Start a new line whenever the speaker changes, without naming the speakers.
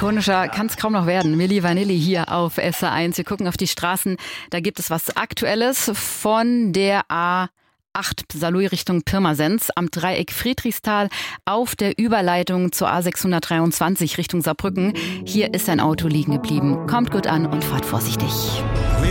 ikonischer kann es kaum noch werden. Milli Vanilli hier auf SR1. Wir gucken auf die Straßen. Da gibt es was Aktuelles von der A8 Saarlouis Richtung Pirmasens am Dreieck Friedrichsthal auf der Überleitung zur A623 Richtung Saarbrücken. Hier ist ein Auto liegen geblieben. Kommt gut an und fahrt vorsichtig.